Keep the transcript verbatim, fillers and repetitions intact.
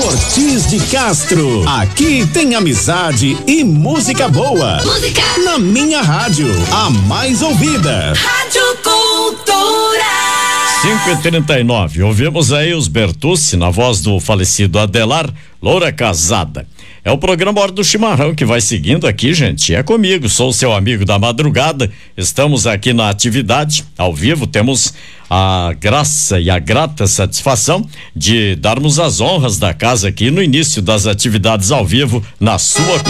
Ortiz de Castro. Aqui tem amizade e música boa. Música na minha rádio, a mais ouvida. Rádio Cultura. cinco e trinta e nove, ouvimos aí os Bertucci na voz do falecido Adelar, Loura Casada. É o programa Hora do Chimarrão que vai seguindo aqui, gente. É comigo, sou seu amigo da madrugada. Estamos aqui na atividade, ao vivo. Temos a graça e a grata satisfação de darmos as honras da casa aqui no início das atividades ao vivo na sua